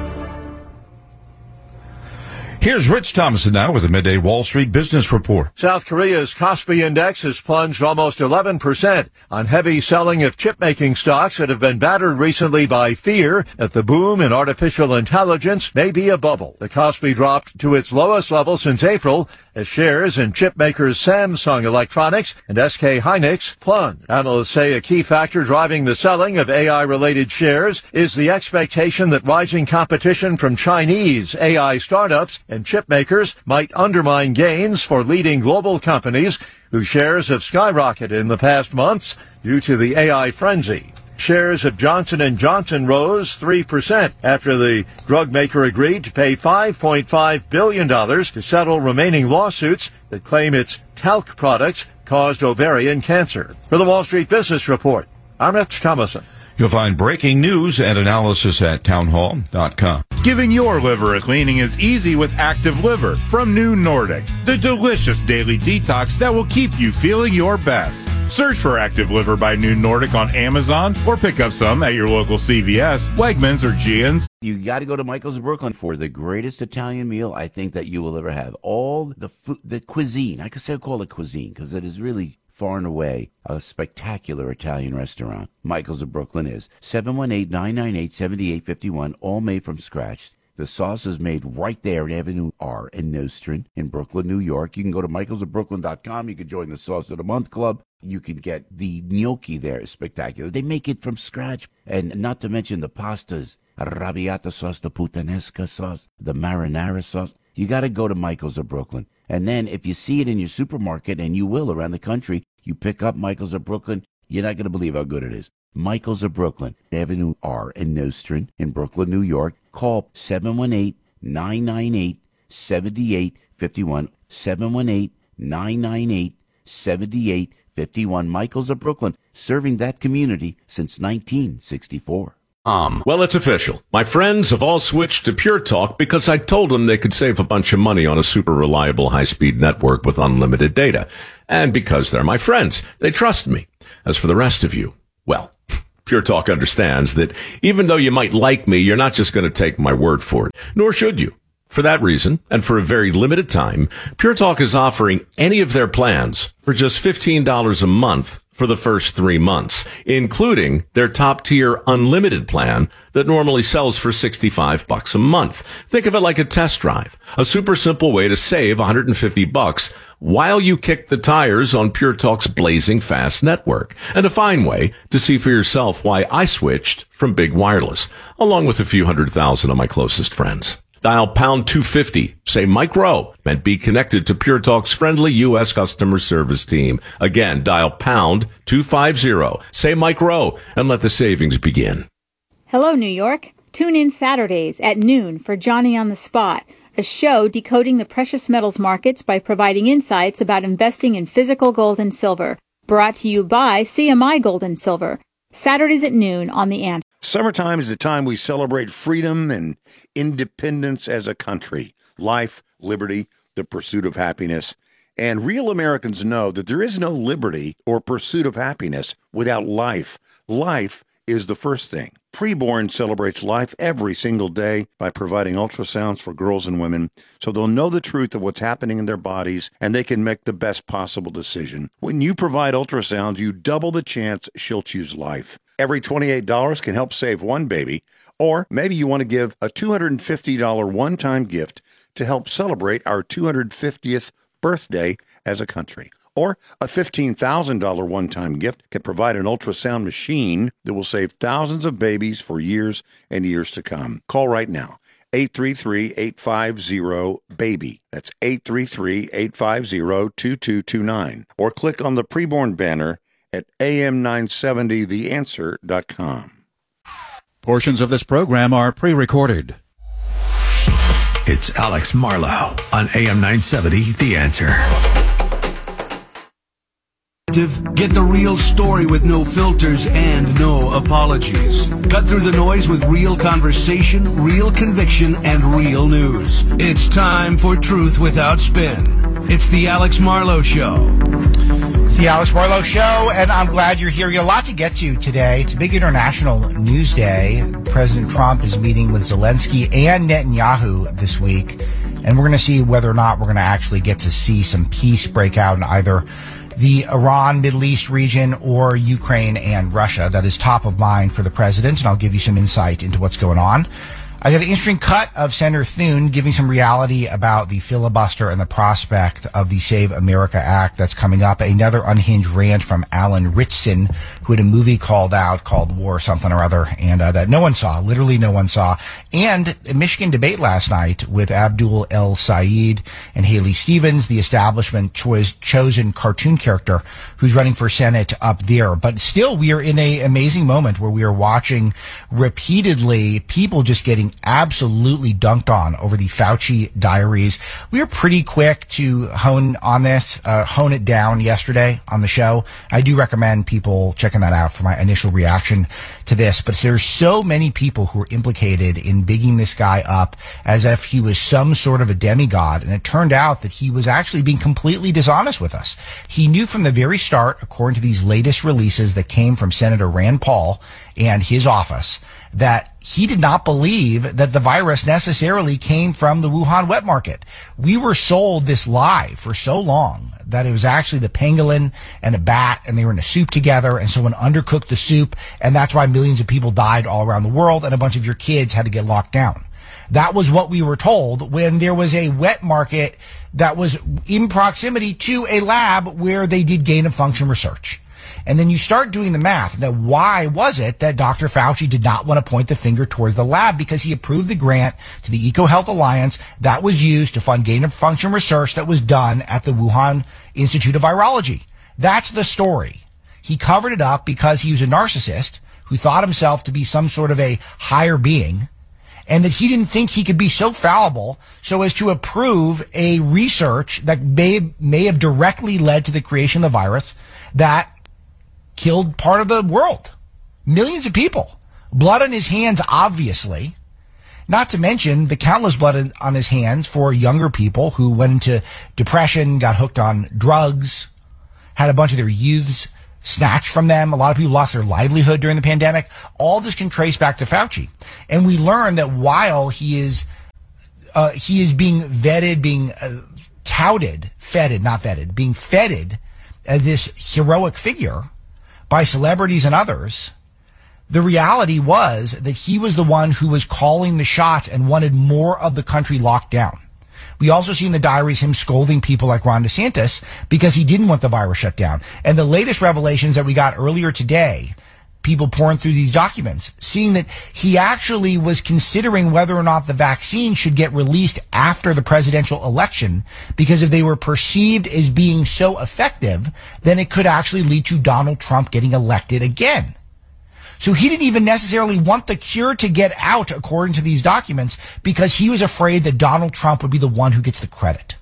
Here's Rich Thomason now with the Midday Wall Street Business Report. South Korea's Kospi Index has plunged almost eleven percent on heavy selling of chip-making stocks that have been battered recently by fear that the boom in artificial intelligence may be a bubble. The Kospi dropped to its lowest level since April as shares in chip makers Samsung Electronics and S K Hynix plunged. Analysts say a key factor driving the selling of A I-related shares is the expectation that rising competition from Chinese A I startups and chip makers might undermine gains for leading global companies whose shares have skyrocketed in the past months due to the A I frenzy. Shares of Johnson and Johnson rose three percent after the drug maker agreed to pay five point five billion dollars to settle remaining lawsuits that claim its talc products caused ovarian cancer. For the Wall Street Business Report, I'm Rich Thomason. You'll find breaking news and analysis at townhall dot com. Giving your liver a cleaning is easy with Active Liver from New Nordic, the delicious daily detox that will keep you feeling your best. Search for Active Liver by New Nordic on Amazon or pick up some at your local C V S, Wegmans, or G N's. You got to go to Michael's of Brooklyn for the greatest Italian meal I think that you will ever have. All the food, the cuisine, I could say call it cuisine because it is really far and away a spectacular Italian restaurant. Michael's of Brooklyn is seven one eight, nine nine eight, seven eight five one, all made from scratch. The sauce is made right there in Avenue R in Nostrand in Brooklyn, New York. You can go to michaels of brooklyn dot com. You can join the Sauce of the Month Club. You can get the gnocchi there. It's spectacular. They make it from scratch. And not to mention the pastas, arrabbiata sauce, the puttanesca sauce, the marinara sauce. You got to go to Michael's of Brooklyn. And then if you see it in your supermarket, and you will around the country, you pick up Michael's of Brooklyn, you're not going to believe how good it is. Michael's of Brooklyn, Avenue R in Nostrand in Brooklyn, New York. Call seven one eight, nine nine eight, seven eight five one, seven one eight, nine nine eight, seven eight five one. Michael's of Brooklyn, serving that community since nineteen sixty-four. Um, well, it's official. My friends have all switched to Pure Talk because I told them they could save a bunch of money on a super reliable high-speed network with unlimited data. And because they're my friends, they trust me. As for the rest of you, well, Pure Talk understands that even though you might like me, you're not just going to take my word for it. Nor should you. For that reason, and for a very limited time, Pure Talk is offering any of their plans for just fifteen dollars a month for the first three months, including their top-tier unlimited plan that normally sells for sixty-five bucks a month. Think of it like a test drive, a super simple way to save one hundred fifty bucks while you kick the tires on Pure Talk's blazing fast network, and a fine way to see for yourself why I switched from Big Wireless, along with a few hundred thousand of my closest friends. Dial pound two fifty, say Mike Rowe, and be connected to Pure Talk's friendly U S customer service team. Again, dial pound two fifty, say Mike Rowe, and let the savings begin. Hello, New York. Tune in Saturdays at noon for Johnny on the Spot, a show decoding the precious metals markets by providing insights about investing in physical gold and silver. Brought to you by C M I Gold and Silver. Saturdays at noon on The Ant. Summertime is the time we celebrate freedom and independence as a country, life, liberty, the pursuit of happiness. And real Americans know that there is no liberty or pursuit of happiness without life. Life is the first thing. Preborn celebrates life every single day by providing ultrasounds for girls and women so they'll know the truth of what's happening in their bodies and they can make the best possible decision. When you provide ultrasounds, you double the chance she'll choose life. Every twenty-eight dollars can help save one baby, or maybe you want to give a two hundred fifty dollars one-time gift to help celebrate our two hundred fiftieth birthday as a country. Or a fifteen thousand dollars one-time gift can provide an ultrasound machine that will save thousands of babies for years and years to come. Call right now. eight three three, eight five zero, BABY. That's eight three three, eight five zero, two two two nine. Or click on the preborn banner at A M nine seventy the answer dot com. Portions of this program are pre-recorded. It's Alex Marlowe on A M nine seventy The Answer. Get the real story with no filters and no apologies. Cut through the noise with real conversation, real conviction, and real news. It's time for Truth Without Spin. It's the Alex Marlowe Show. It's the Alex Marlowe Show, and I'm glad you're here. We got a lot to get to today. It's a big international news day. President Trump is meeting with Zelensky and Netanyahu this week, and we're going to see whether or not we're going to actually get to see some peace break out in either the Iran, Middle East region, or Ukraine and Russia. That is top of mind for the president, and I'll give you some insight into what's going on. I got an interesting cut of Senator Thune giving some reality about the filibuster and the prospect of the Save America Act that's coming up. Another unhinged rant from Alan Ritchson, who had a movie called out called War something or other, and uh, that no one saw, literally no one saw. And a Michigan debate last night with Abdul El Sayed and Haley Stevens, the establishment choice, chosen cartoon character who's running for Senate up there. But still, we are in an amazing moment where we are watching repeatedly people just getting absolutely dunked on over the Fauci diaries. We were pretty quick to hone on this, uh, hone it down yesterday on the show. I do recommend people checking that out for my initial reaction to this. But there's so many people who are implicated in bigging this guy up as if he was some sort of a demigod. And it turned out that he was actually being completely dishonest with us. He knew from the very start, according to these latest releases that came from Senator Rand Paul and his office, that he did not believe that the virus necessarily came from the Wuhan wet market. We were sold this lie for so long that it was actually the pangolin and a bat, and they were in a soup together, and someone undercooked the soup, and that's why millions of people died all around the world, and a bunch of your kids had to get locked down. That was what we were told when there was a wet market that was in proximity to a lab where they did gain of function research. And then you start doing the math that why was it that Doctor Fauci did not want to point the finger towards the lab? Because he approved the grant to the EcoHealth Alliance that was used to fund gain of function research that was done at the Wuhan Institute of Virology. That's the story. He covered it up because he was a narcissist who thought himself to be some sort of a higher being, and that he didn't think he could be so fallible so as to approve a research that may, may have directly led to the creation of the virus that killed part of the world. Millions of people. Blood on his hands, obviously. Not to mention the countless blood on his hands for younger people who went into depression, got hooked on drugs, had a bunch of their youths snatched from them. A lot of people lost their livelihood during the pandemic. All this can trace back to Fauci. And we learn that while he is uh, he is being vetted, being uh, touted, feted, not vetted, being feted as this heroic figure by celebrities and others, the reality was that he was the one who was calling the shots and wanted more of the country locked down. We also see in the diaries him scolding people like Ron DeSantis because he didn't want the virus shut down. And the latest revelations that we got earlier today, people pouring through these documents, seeing that he actually was considering whether or not the vaccine should get released after the presidential election, because if they were perceived as being so effective, then it could actually lead to Donald Trump getting elected again. So he didn't even necessarily want the cure to get out, according to these documents, because he was afraid that Donald Trump would be the one who gets the credit.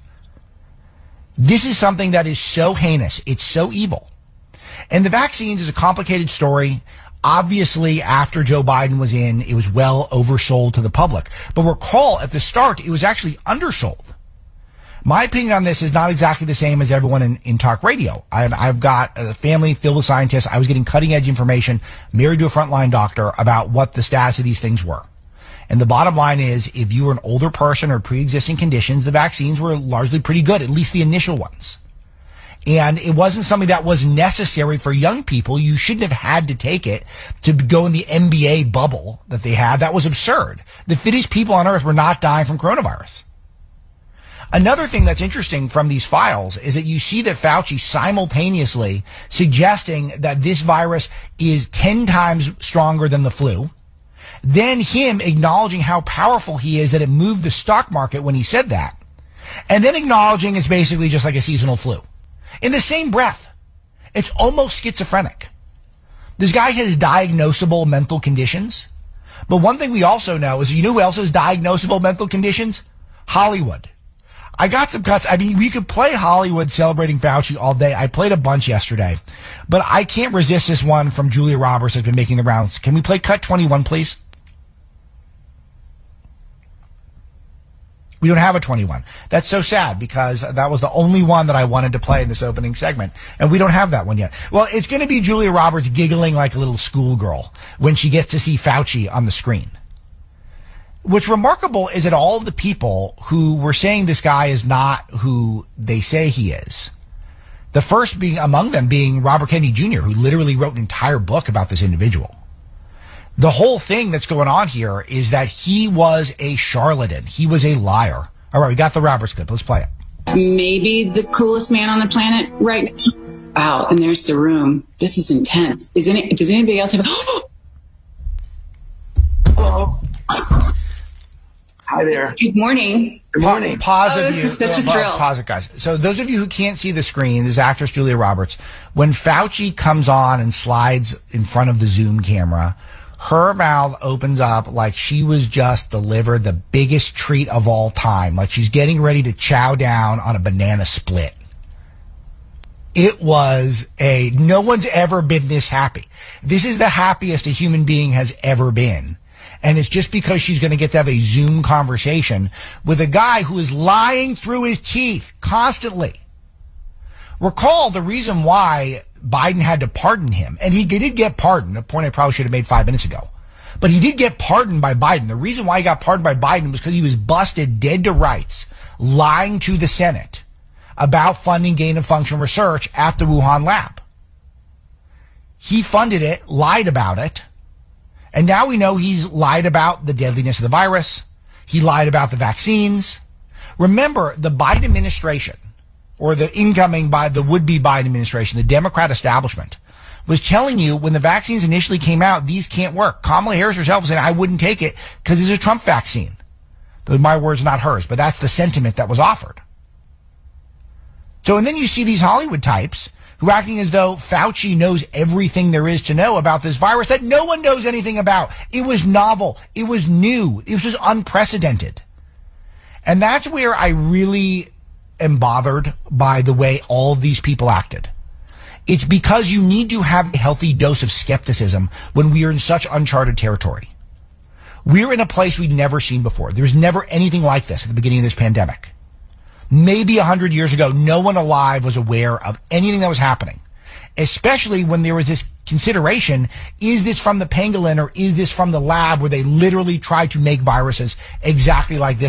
This is something that is so heinous. It's so evil. And the vaccines is a complicated story. Obviously, after Joe Biden was in, it was well oversold to the public. But recall, at the start, it was actually undersold. My opinion on this is not exactly the same as everyone in, in talk radio. I, I've got a family filled with scientists. I was getting cutting-edge information, married to a frontline doctor, about what the status of these things were. And the bottom line is, if you were an older person or pre-existing conditions, the vaccines were largely pretty good, at least the initial ones. And it wasn't something that was necessary for young people. You shouldn't have had to take it to go in the N B A bubble that they had. That was absurd. The fittest people on earth were not dying from coronavirus. Another thing that's interesting from these files is that you see that Fauci simultaneously suggesting that this virus is ten times stronger than the flu. Then him acknowledging how powerful he is, that it moved the stock market when he said that. And then acknowledging it's basically just like a seasonal flu. In the same breath. It's almost schizophrenic. This guy has diagnosable mental conditions. But one thing we also know is, you know who else has diagnosable mental conditions? Hollywood. I got some cuts. I mean, we could play Hollywood celebrating Fauci all day. I played a bunch yesterday. But I can't resist this one from Julia Roberts that's been making the rounds. Can we play cut twenty-one, please? We don't have a twenty-one. That's so sad, because that was the only one that I wanted to play in this opening segment. And we don't have that one yet. Well, it's going to be Julia Roberts giggling like a little schoolgirl when she gets to see Fauci on the screen. What's remarkable is that all of the people who were saying this guy is not who they say he is, the first being among them being Robert Kennedy Junior, who literally wrote an entire book about this individual. The whole thing that's going on here is that he was a charlatan. He was a liar. All right, we got the Roberts clip. Let's play it. Maybe the coolest man on the planet right now. Wow, and there's the room. This is intense. Is any, does anybody else have a... Hello. Hi there. Good morning. Good morning. Pa- pause oh, it, this you, is such a uh, thrill. Pause it, guys. So those of you who can't see the screen, this is actress Julia Roberts. When Fauci comes on and slides in front of the Zoom camera, her mouth opens up like she was just delivered the biggest treat of all time. Like she's getting ready to chow down on a banana split. It was a, no one's ever been this happy. This is the happiest a human being has ever been. And it's just because she's going to get to have a Zoom conversation with a guy who is lying through his teeth constantly. Recall the reason why Biden had to pardon him. And he did get pardoned, a point I probably should have made five minutes ago. But he did get pardoned by Biden. The reason why he got pardoned by Biden was because he was busted dead to rights, lying to the Senate about funding gain of function research at the Wuhan lab. He funded it, lied about it. And now we know he's lied about the deadliness of the virus. He lied about the vaccines. Remember, the Biden administration, or the incoming by the would-be Biden administration, the Democrat establishment, was telling you when the vaccines initially came out, these can't work. Kamala Harris herself said, I wouldn't take it because it's a Trump vaccine. Those are my words, not hers, but that's the sentiment that was offered. So, and then you see these Hollywood types who are acting as though Fauci knows everything there is to know about this virus that no one knows anything about. It was novel. It was new. It was unprecedented. And that's where I really am bothered by the way all of these people acted. It's because you need to have a healthy dose of skepticism when we are in such uncharted territory. We're in a place we've never seen before. There's never anything like this at the beginning of this pandemic. Maybe a hundred years ago, no one alive was aware of anything that was happening, especially when there was this consideration, is this from the pangolin or is this from the lab where they literally tried to make viruses exactly like this?